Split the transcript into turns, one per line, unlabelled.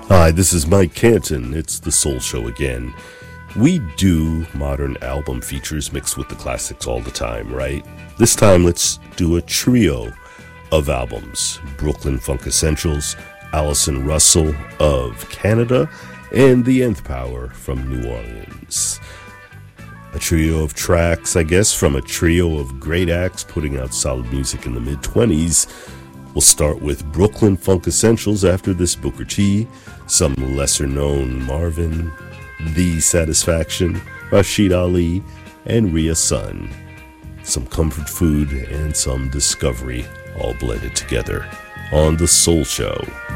Hi, this is Mike Canton. It's the Soul Show again. We do modern album features mixed with the classics all the time, right? This time, let's do a trio of albums. Brooklyn Funk Essentials, Allison Russell of Canada, and The Nth Power from New Orleans. A trio of tracks, I guess, from a trio of great acts putting out solid music in the mid-20s. We'll start with Brooklyn Funk Essentials after this Booker T, some lesser-known Marvin, The Satisfaction, Rashid Ali, and Rhea Sun. Some comfort food and some discovery all blended together on The Soul Show.